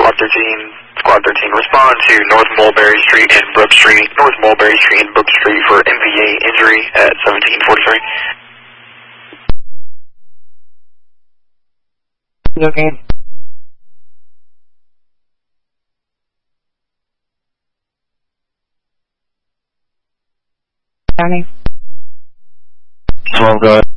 Squad 13, respond to North Mulberry Street and Brook Street, North Mulberry Street and Brook Street for MVA injury at 1743. Okay. County. 12, go ahead.